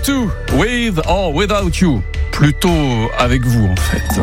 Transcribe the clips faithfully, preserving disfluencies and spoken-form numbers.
two, With or Without You. Plutôt avec vous, en fait.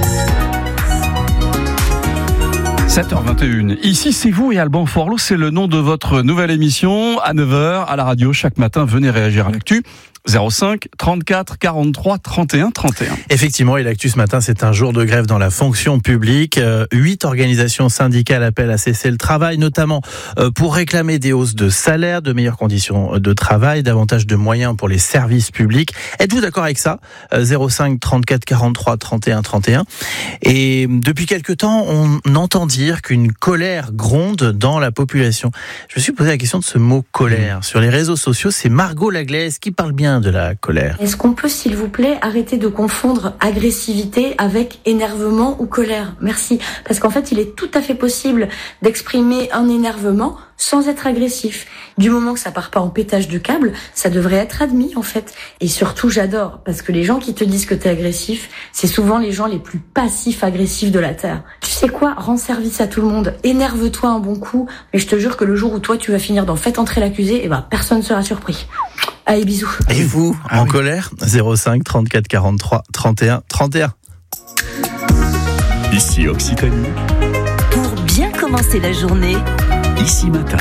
sept heures vingt et une. Ici, c'est vous et Alban Forlot, c'est le nom de votre nouvelle émission à neuf heures à la radio. Chaque matin, venez réagir à l'actu. zéro cinq trente-quatre quarante-trois trente et un trente et un. Effectivement, et l'actu ce matin, c'est un jour de grève dans la fonction publique. Euh, huit organisations syndicales appellent à cesser le travail, notamment euh, pour réclamer des hausses de salaire, de meilleures conditions de travail, davantage de moyens pour les services publics. Êtes-vous d'accord avec ça ? euh, zéro cinq trente-quatre quarante-trois trente et un trente et un. Et depuis quelque temps, on entend dire qu'une colère gronde dans la population. Je me suis posé la question de ce mot colère. Sur les réseaux sociaux, c'est Margot Laglaise qui parle bien de la colère. Est-ce qu'on peut, s'il vous plaît, arrêter de confondre agressivité avec énervement ou colère ? Merci. Parce qu'en fait, il est tout à fait possible d'exprimer un énervement sans être agressif. Du moment que ça part pas en pétage de câble, ça devrait être admis, en fait. Et surtout, j'adore, parce que les gens qui te disent que t'es agressif, c'est souvent les gens les plus passifs-agressifs de la Terre. Tu sais quoi ? Rends service à tout le monde. Énerve-toi un bon coup, mais je te jure que le jour où toi, tu vas finir dans Faites entrer l'accusé, eh ben, personne ne sera surpris. Allez, bisous. Et vous, ah en oui. colère ? zéro cinq trente-quatre quarante-trois trente et un trente et un. Ici Occitanie. Pour bien commencer la journée. Ici Matin.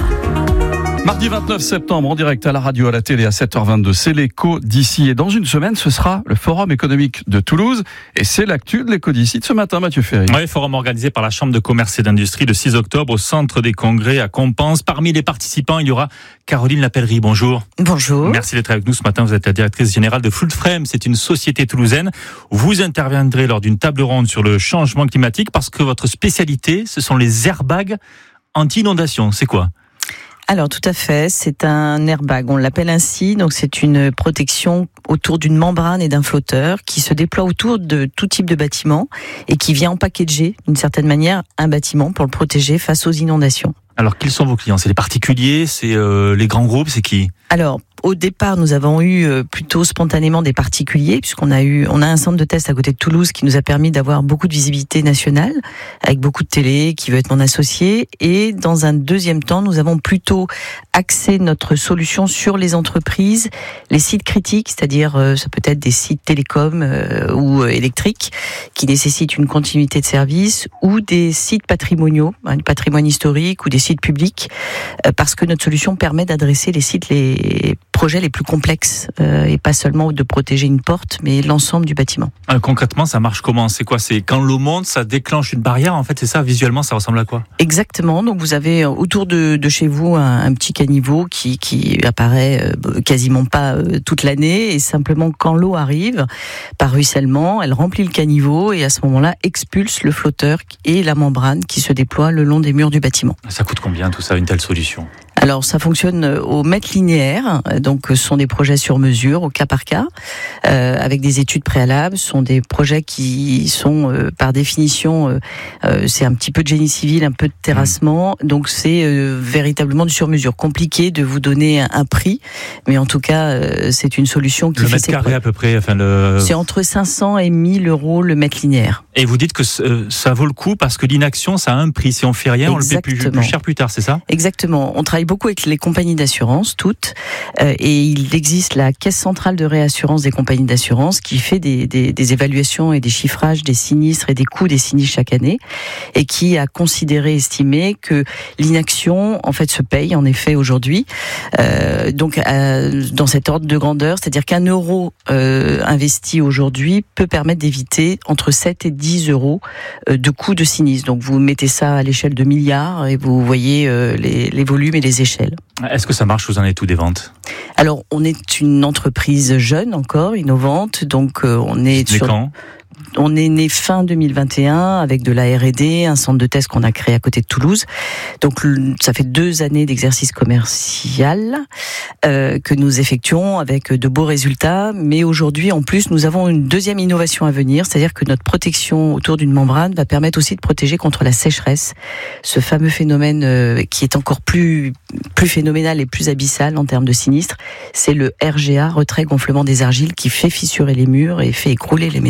Mardi vingt-neuf septembre, en direct à la radio, à la télé, à sept heures vingt-deux, c'est l'écho d'ici. Et dans une semaine, ce sera le Forum économique de Toulouse. Et c'est l'actu de l'écho d'ici de ce matin, Mathieu Ferry. Oui, forum organisé par la Chambre de commerce et d'industrie le six octobre au Centre des Congrès à Compense. Parmi les participants, il y aura Caroline Lapellerie. Bonjour. Bonjour. Merci d'être avec nous ce matin. Vous êtes la directrice générale de Flood Frame. C'est une société toulousaine. Vous interviendrez lors d'une table ronde sur le changement climatique parce que votre spécialité, ce sont les airbags anti-inondation. C'est quoi ? Alors tout à fait, c'est un airbag, on l'appelle ainsi, donc c'est une protection autour d'une membrane et d'un flotteur qui se déploie autour de tout type de bâtiment et qui vient en packager d'une certaine manière un bâtiment pour le protéger face aux inondations. Alors quels sont vos clients ? C'est les particuliers, c'est euh, les grands groupes, c'est qui ? Alors au départ, nous avons eu plutôt spontanément des particuliers, puisqu'on a eu, on a un centre de test à côté de Toulouse qui nous a permis d'avoir beaucoup de visibilité nationale, avec beaucoup de télé qui veut être mon associé. Et dans un deuxième temps, nous avons plutôt axé notre solution sur les entreprises, les sites critiques, c'est-à-dire euh, ça peut être des sites télécoms euh, ou euh, électriques qui nécessitent une continuité de service, ou des sites patrimoniaux, un patrimoine historique, ou des sites publics, euh, parce que notre solution permet d'adresser les sites les projets les plus complexes euh, et pas seulement de protéger une porte, mais l'ensemble du bâtiment. Euh, concrètement, ça marche comment ? C'est quoi ? C'est quand l'eau monte, ça déclenche une barrière. En fait, c'est ça. Visuellement, ça ressemble à quoi ? Exactement. Donc, vous avez autour de, de chez vous un, un petit caniveau qui, qui apparaît euh, quasiment pas euh, toute l'année, et simplement quand l'eau arrive par ruissellement, elle remplit le caniveau et à ce moment-là expulse le flotteur et la membrane qui se déploie le long des murs du bâtiment. Ça coûte combien tout ça, une telle solution ? Alors, ça fonctionne au mètre linéaire, donc ce sont des projets sur mesure, au cas par cas, euh, avec des études préalables. Ce sont des projets qui sont, euh, par définition, euh, euh, c'est un petit peu de génie civil, un peu de terrassement, donc c'est euh, véritablement du sur mesure. Compliqué de vous donner un, un prix, mais en tout cas, euh, c'est une solution qui le fait mètre carré à peu près, enfin le. C'est entre cinq cents et mille euros le mètre linéaire. Et vous dites que euh, ça vaut le coup parce que l'inaction, ça a un prix. Si on fait rien, Exactement. On le paie plus, plus cher plus tard, c'est ça ? Exactement. On travaille beaucoup avec les compagnies d'assurance, toutes, euh, et il existe la Caisse centrale de réassurance des compagnies d'assurance qui fait des, des, des évaluations et des chiffrages des sinistres et des coûts des sinistres chaque année, et qui a considéré, estimé que l'inaction, en fait, se paye, en effet, aujourd'hui. Euh, donc, euh, dans cet ordre de grandeur, c'est-à-dire qu'un euro euh, investi aujourd'hui peut permettre d'éviter entre sept et dix euros de coûts de sinistre. Donc, vous mettez ça à l'échelle de milliards et vous voyez euh, les, les volumes et les échelles. Est-ce que ça marche ? Vous en êtes où des ventes ? Alors, on est une entreprise jeune encore, innovante, donc euh, on est Mais sur... quand ? On est né fin deux mille vingt et un avec de la R et D, un centre de test qu'on a créé à côté de Toulouse. Donc ça fait deux années d'exercice commercial euh, que nous effectuons avec de beaux résultats. Mais aujourd'hui, en plus, nous avons une deuxième innovation à venir, c'est-à-dire que notre protection autour d'une membrane va permettre aussi de protéger contre la sécheresse, ce fameux phénomène euh, qui est encore plus plus phénoménal et plus abyssal en termes de sinistre. C'est le R G A, retrait gonflement des argiles, qui fait fissurer les murs et fait écrouler les maisons.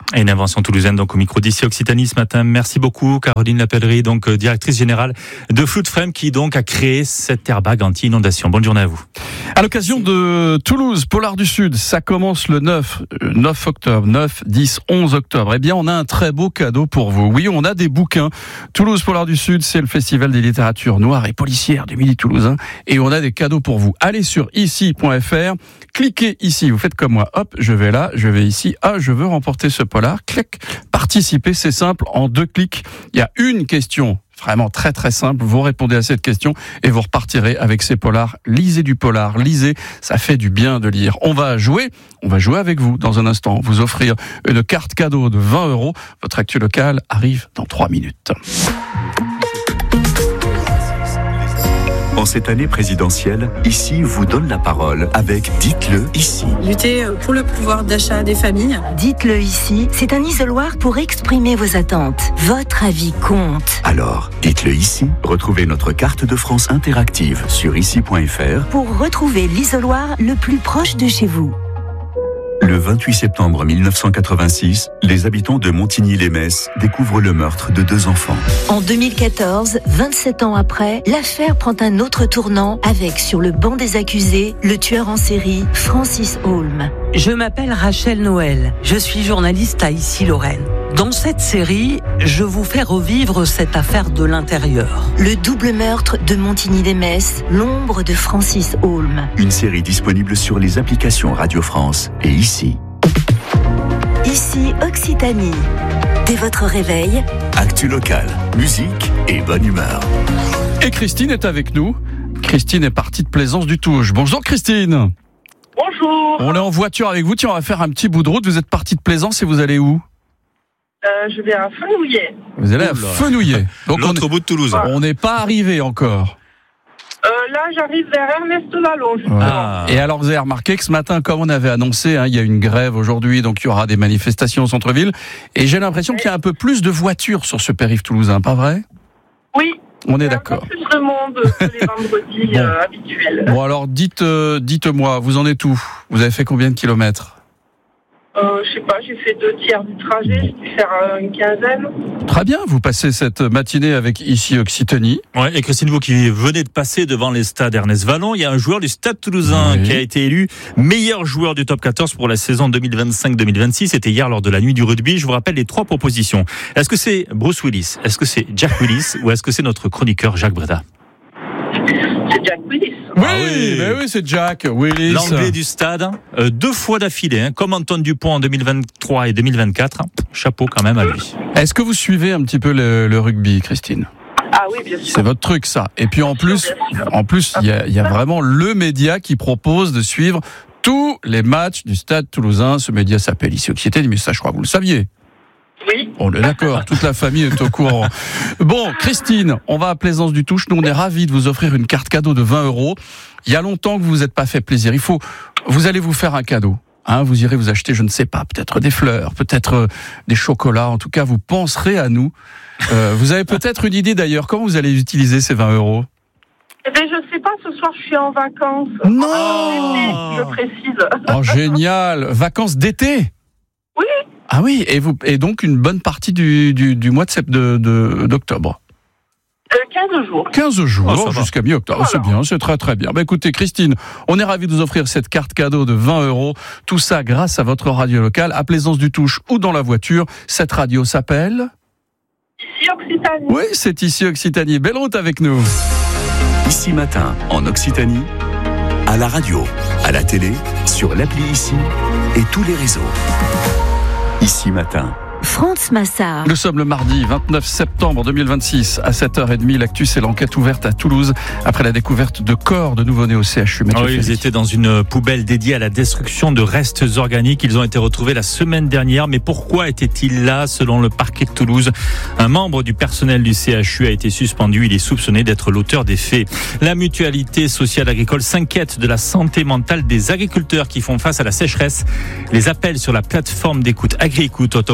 Et une invention toulousaine, donc au micro d'ici Occitanie ce matin. Merci beaucoup, Caroline Lapellerie, donc directrice générale de Floodframe, qui donc a créé cet airbag anti-inondation. Bonne journée à vous. À l'occasion de Toulouse, Polar du Sud, ça commence le neuf octobre, neuf, dix, onze octobre. Eh bien, on a un très beau cadeau pour vous. Oui, on a des bouquins. Toulouse, Polar du Sud, c'est le festival des littératures noires et policières du Midi toulousain. Et on a des cadeaux pour vous. Allez sur ici point f r, cliquez ici, vous faites comme moi. Hop, je vais là, je vais ici. Ah, je veux remporter ce polar. Clic, participer, c'est simple, en deux clics. Il y a une question. Vraiment très très simple, vous répondez à cette question et vous repartirez avec ces polars. Lisez du polar, lisez, ça fait du bien de lire. On va jouer, on va jouer avec vous dans un instant, vous offrir une carte cadeau de vingt euros. Votre actu local arrive dans trois minutes. En cette année présidentielle, Ici vous donne la parole avec Dites-le ici. Lutter pour le pouvoir d'achat des familles. Dites-le ici, c'est un isoloir pour exprimer vos attentes. Votre avis compte. Alors, dites-le ici. Retrouvez notre carte de France interactive sur ici point f r pour retrouver l'isoloir le plus proche de chez vous. Le vingt-huit septembre mille neuf cent quatre-vingt-six, les habitants de Montigny-lès-Metz découvrent le meurtre de deux enfants. En deux mille quatorze, vingt-sept ans après, l'affaire prend un autre tournant avec, sur le banc des accusés, le tueur en série, Francis Holm. Je m'appelle Rachel Noël, je suis journaliste à Ici Lorraine. Dans cette série, je vous fais revivre cette affaire de l'intérieur. Le double meurtre de Montigny-lès-Metz, l'ombre de Francis Holm. Une série disponible sur les applications Radio France et Ici. Ici Occitanie. Dès votre réveil, actu locale, musique et bonne humeur. Et Christine est avec nous. Christine est partie de Plaisance du Touge. Bonjour Christine. Bonjour. On est en voiture avec vous. Tiens, on va faire un petit bout de route. Vous êtes partie de Plaisance et vous allez où ? Euh, je vais à Fenouillet. Vous allez à Fenouillet. Donc l'autre bout de Toulouse. On n'est pas arrivé encore. Euh, là, j'arrive vers Ernest-Vallon. Ouais. Ah. Et alors, vous avez remarqué que ce matin, comme on avait annoncé, hein, il y a une grève aujourd'hui, donc il y aura des manifestations au centre-ville. Et j'ai l'impression oui. qu'il y a un peu plus de voitures sur ce périph' toulousain, pas vrai ? Oui. On est d'accord. Il y a un peu plus de monde que les vendredis bon. euh, habituels. Bon, alors dites, euh, dites-moi, vous en êtes où ? Vous avez fait combien de kilomètres ? Euh, je sais pas, j'ai fait deux tiers du trajet, j'ai dû faire euh, une quinzaine. Très bien, vous passez cette matinée avec Ici Occitanie. Ouais, et Christine, vous qui venez de passer devant les stades Ernest-Vallon, il y a un joueur du Stade Toulousain oui. qui a été élu meilleur joueur du top quatorze pour la saison deux mille vingt-cinq deux mille vingt-six. C'était hier lors de la nuit du rugby. Je vous rappelle les trois propositions. Est-ce que c'est Bruce Willis ? Est-ce que c'est Jack Willis ? Ou est-ce que c'est notre chroniqueur Jacques Breda ? C'est Jack Willis. Oui, ah oui. Mais oui, c'est Jack Willis. L'anglais du stade, euh, deux fois d'affilée, hein, comme Antoine Dupont en deux mille vingt-trois et deux mille vingt-quatre. Hein, chapeau quand même à lui. Est-ce que vous suivez un petit peu le, le rugby, Christine ? Ah oui, bien sûr. C'est votre truc, ça. Et puis en plus, en plus, il y a, y a vraiment le média qui propose de suivre tous les matchs du Stade Toulousain. Ce média s'appelle Ici Occitanie, mais ça, je crois que vous le saviez. Oui. On est d'accord, toute la famille est au courant. Bon, Christine, on va à Plaisance du Touche. Nous, on est ravis de vous offrir une carte cadeau de vingt euros. Il y a longtemps que vous vous êtes pas fait plaisir. Il faut, vous allez vous faire un cadeau. Hein, vous irez vous acheter, je ne sais pas, peut-être des fleurs, peut-être euh, des chocolats. En tout cas, vous penserez à nous. Euh, vous avez peut-être une idée d'ailleurs. Comment vous allez utiliser ces vingt euros ? Eh bien, je sais pas, ce soir, je suis en vacances. Non oh, je précise. Oh, génial. Vacances d'été ? Oui. Ah oui, et, vous, et donc une bonne partie du, du, du mois de sept, de, de, d'octobre. Euh, quinze jours. quinze jours, oh, jusqu'à mi-octobre. Voilà. C'est bien, c'est très très bien. Bah, écoutez, Christine, on est ravis de vous offrir cette carte cadeau de vingt euros. Tout ça grâce à votre radio locale, à Plaisance du Touche ou dans la voiture. Cette radio s'appelle... Ici Occitanie. Oui, c'est Ici Occitanie. Belle route avec nous. Ici Matin, en Occitanie, à la radio, à la télé, sur l'appli Ici et tous les réseaux. Ici Matin. France Massard. Nous sommes le mardi vingt-neuf septembre deux mille vingt-six à sept heures trente. L'actu, c'est l'enquête ouverte à Toulouse après la découverte de corps de nouveau-nés au C H U. Oh, ils étaient dans une poubelle dédiée à la destruction de restes organiques. Ils ont été retrouvés la semaine dernière. Mais pourquoi étaient-ils là? Selon le parquet de Toulouse, un membre du personnel du C H U a été suspendu. Il est soupçonné d'être l'auteur des faits. La mutualité sociale agricole s'inquiète de la santé mentale des agriculteurs qui font face à la sécheresse. Les appels sur la plateforme d'écoute AgriÉcoute ont augmenté de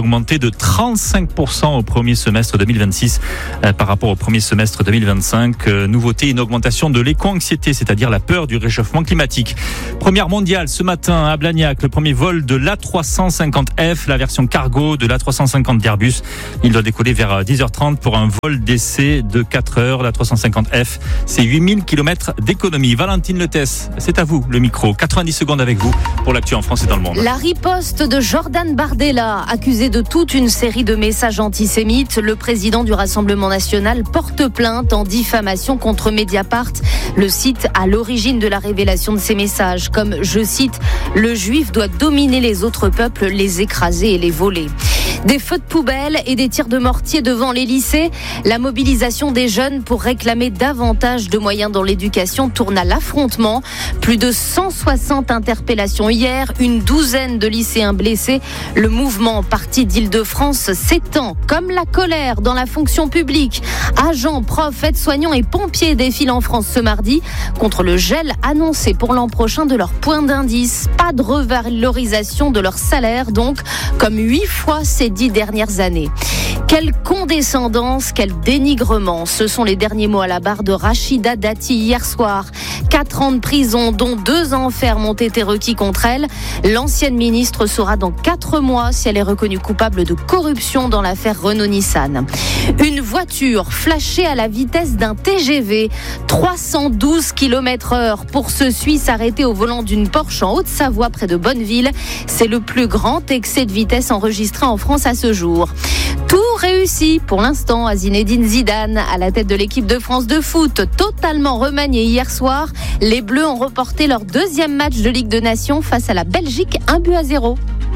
de trente-cinq pour cent au premier semestre deux mille vingt-six euh, par rapport au premier semestre deux mille vingt-cinq. Euh, nouveauté, une augmentation de l'éco-anxiété, c'est-à-dire la peur du réchauffement climatique. Première mondiale ce matin à Blagnac, le premier vol de l'A trois cent cinquante F, la version cargo de l'A trois cent cinquante d'Airbus. Il doit décoller vers dix heures trente pour un vol d'essai de quatre heures. L'A trois cent cinquante F, c'est huit mille kilomètres d'économie. Valentine Lettès, c'est à vous le micro. quatre-vingt-dix secondes avec vous pour l'actu en France et dans le monde. La riposte de Jordan Bardella, accusé de toute une série de messages antisémites. Le président du Rassemblement national porte plainte en diffamation contre Mediapart, le site à l'origine de la révélation de ces messages, comme, je cite, « Le juif doit dominer les autres peuples, les écraser et les voler ». Des feux de poubelle et des tirs de mortier devant les lycées. La mobilisation des jeunes pour réclamer davantage de moyens dans l'éducation tourne à l'affrontement. Plus de cent soixante interpellations hier, une douzaine de lycéens blessés. Le mouvement Parti d'Île-de-France s'étend comme la colère dans la fonction publique. Agents, profs, aides-soignants et pompiers défilent en France ce mardi contre le gel annoncé pour l'an prochain de leur point d'indice. Pas de revalorisation de leur salaire donc, comme huit fois ces dix dernières années. Quelle condescendance, quel dénigrement. Ce sont les derniers mots à la barre de Rachida Dati hier soir. Quatre ans de prison, dont deux ans ferme ont été requis contre elle. L'ancienne ministre saura dans quatre mois si elle est reconnue coupable de corruption dans l'affaire Renault-Nissan. Une voiture flashée à la vitesse d'un T G V. trois cent douze kilomètres heure pour ce Suisse arrêté au volant d'une Porsche en Haute-Savoie près de Bonneville. C'est le plus grand excès de vitesse enregistré en France à ce jour. Tout réussi pour l'instant à Zinedine Zidane à la tête de l'équipe de France de foot, totalement remaniée hier soir. Les Bleus ont reporté leur deuxième match de Ligue des Nations face à la Belgique, un but à zéro.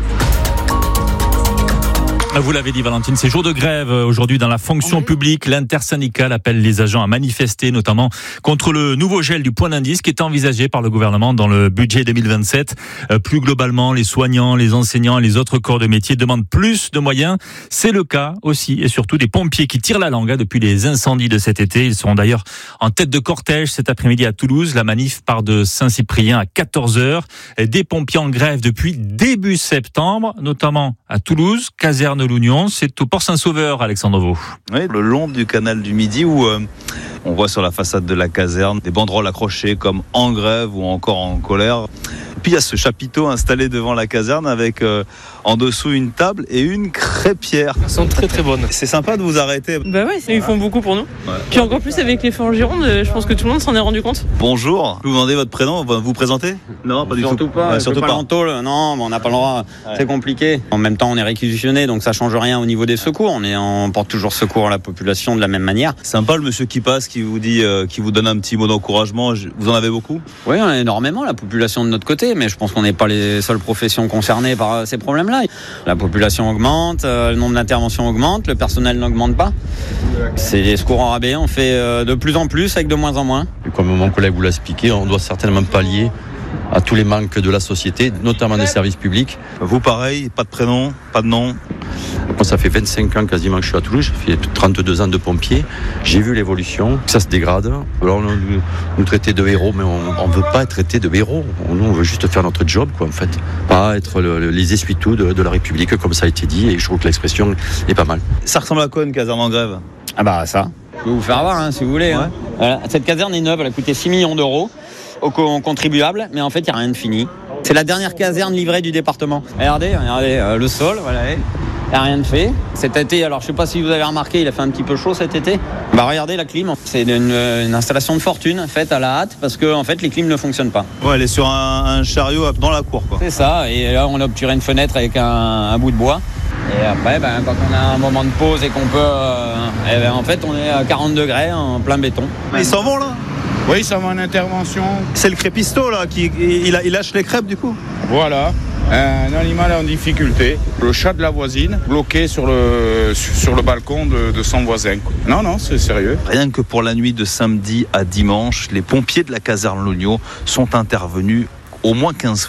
Vous l'avez dit Valentine, c'est jour de grève aujourd'hui dans la fonction oui. publique. L'intersyndicale appelle les agents à manifester, notamment contre le nouveau gel du point d'indice qui est envisagé par le gouvernement dans le budget deux mille vingt-sept. Euh, plus globalement, les soignants, les enseignants et les autres corps de métier demandent plus de moyens. C'est le cas aussi et surtout des pompiers qui tirent la langue hein, depuis les incendies de cet été. Ils seront d'ailleurs en tête de cortège cet après-midi à Toulouse. La manif part de Saint-Cyprien à quatorze heures. Des pompiers en grève depuis début septembre, notamment à Toulouse, caserne l'Union, c'est au Port-Saint-Sauveur, Alexandre Vaux. Oui, le long du canal du Midi où euh, on voit sur la façade de la caserne des banderoles accrochées comme en grève ou encore en colère. Puis il y a ce chapiteau installé devant la caserne avec euh, en dessous une table et une crêpière. Elles sont très très bonnes. C'est sympa de vous arrêter. Bah ouais, ils font beaucoup pour nous. Ouais. Puis encore plus avec les feux en Gironde, je pense que tout le monde s'en est rendu compte. Bonjour, vous demandez votre prénom, vous vous présentez ? Non, pas du surtout tout. Pas, ouais, surtout pas. pas. Tôle, non, on n'a pas le droit. Ouais. C'est compliqué. En même temps, on est réquisitionné, donc ça change rien au niveau des secours. On est, on porte toujours secours à la population de la même manière. Sympa le monsieur qui passe, qui vous dit, euh, qui vous donne un petit mot d'encouragement. Vous en avez beaucoup ? Oui, on a énormément la population de notre côté, mais je pense qu'on n'est pas les seules professions concernées par ces problèmes-là. La population augmente, euh, le nombre d'interventions augmente, le personnel n'augmente pas. C'est des secours en rabais, on fait euh, de plus en plus avec de moins en moins. Comme mon collègue vous l'a expliqué, on doit certainement pallier à tous les manques de la société, notamment des services publics. Vous pareil, pas de prénom, pas de nom ? Moi, ça fait vingt-cinq ans quasiment que je suis à Toulouse, ça fait trente-deux ans de pompier. J'ai vu l'évolution, ça se dégrade. Alors, on nous, nous traiter de héros, mais on ne veut pas être traité de héros. Nous, on veut juste faire notre job, quoi, en fait. Pas être le, le, les essuie-tout de, de la République, comme ça a été dit, et je trouve que l'expression est pas mal. Ça ressemble à quoi une caserne en grève ? Ah bah ça, je peux vous faire voir, hein, si vous voulez. Ouais. Hein. Voilà. Cette caserne est neuve, elle a coûté six millions d'euros aux contribuables, mais en fait, il n'y a rien de fini. C'est la dernière caserne livrée du département. Regardez, regardez euh, le sol, voilà. Il n'y a rien de fait. Cet été, alors je ne sais pas si vous avez remarqué, il a fait un petit peu chaud cet été. Bah regardez la clim, c'est une, une installation de fortune faite à la hâte parce que en fait les clims ne fonctionnent pas. Ouais, elle est sur un, un chariot dans la cour, quoi. C'est ça, et là on a obturé une fenêtre avec un, un bout de bois. Et après, ben, quand on a un moment de pause et qu'on peut... Euh, et ben, en fait, on est à quarante degrés en plein béton. Mais ils s'en vont là ? Oui, ça va en intervention. C'est le crêpisto là, qui il, il lâche les crêpes du coup. Voilà, un animal en difficulté. Le chat de la voisine, bloqué sur le, sur le balcon de, de son voisin. Non, non, c'est sérieux. Rien que pour la nuit de samedi à dimanche, les pompiers de la caserne Logno sont intervenus au moins quinze fois.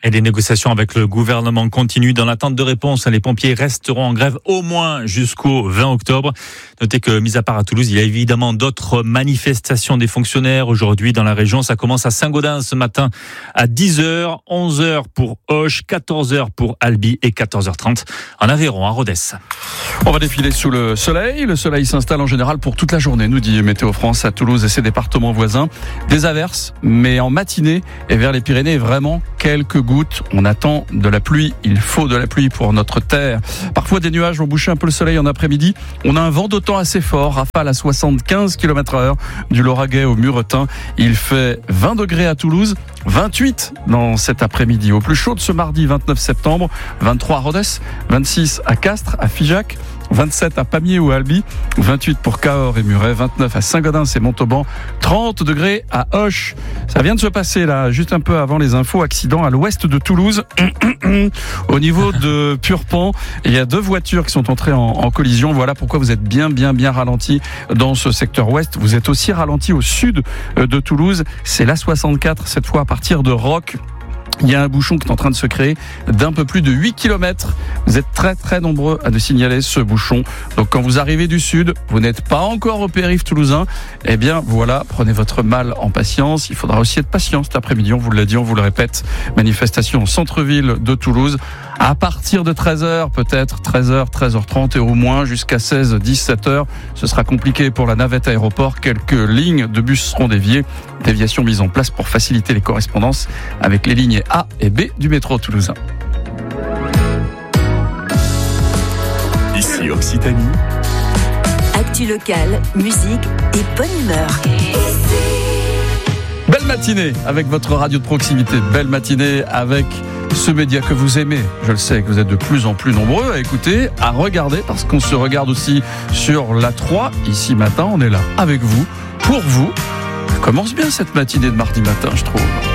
Et les négociations avec le gouvernement continuent. Dans l'attente de réponse, les pompiers resteront en grève au moins jusqu'au vingt octobre. Notez que, mis à part à Toulouse, il y a évidemment d'autres manifestations des fonctionnaires aujourd'hui dans la région. Ça commence à Saint-Gaudens ce matin à dix heures, onze heures pour Auch, quatorze heures pour Albi et quatorze heures trente en Aveyron, à Rodez. On va défiler sous le soleil. Le soleil s'installe en général pour toute la journée, nous dit Météo France, à Toulouse et ses départements voisins. Des averses, mais en matinée et vers les Pyrénées, vraiment quelques gouttes. On attend de la pluie, il faut de la pluie pour notre terre. Parfois des nuages vont boucher un peu le soleil en après-midi. On a un vent d'automne assez fort, rafale à soixante-quinze kilomètres heure du Lauragais au Muretin. Il fait vingt degrés à Toulouse, vingt-huit dans cet après-midi. Au plus chaud de ce mardi vingt-neuf septembre, vingt-trois à Rodez, vingt-six à Castres, à Figeac, vingt-sept à Pamiers ou à Albi, vingt-huit pour Cahors et Muret, vingt-neuf à Saint-Gaudens et Montauban, trente degrés à Auch. Ça vient de se passer là, juste un peu avant les infos, accident à l'ouest de Toulouse. Au niveau de Purpan, il y a deux voitures qui sont entrées en, en collision. Voilà pourquoi vous êtes bien, bien, bien ralenti dans ce secteur ouest. Vous êtes aussi ralenti au sud de Toulouse. C'est l'A soixante-quatre, cette fois à partir de Roques. Il y a un bouchon qui est en train de se créer d'un peu plus de huit kilomètres. Vous êtes très très nombreux à nous signaler ce bouchon. Donc quand vous arrivez du sud, vous n'êtes pas encore au périph' toulousain, eh bien voilà, prenez votre mal en patience. Il faudra aussi être patient cet après-midi, on vous l'a dit, on vous le répète. Manifestation au centre-ville de Toulouse. À partir de treize heures, peut-être treize heures, treize heures trente et au moins jusqu'à seize, dix-sept heures. Ce sera compliqué pour la navette aéroport. Quelques lignes de bus seront déviées. Déviation mise en place pour faciliter les correspondances avec les lignes A et B du métro toulousain. Ici Occitanie. Actu locale, musique et bonne humeur. Belle matinée avec votre radio de proximité. Belle matinée avec ce média que vous aimez. Je le sais que vous êtes de plus en plus nombreux à écouter, à regarder, parce qu'on se regarde aussi sur l'A trois. Ici matin, on est là avec vous, pour vous. Ça commence bien cette matinée de mardi matin, je trouve.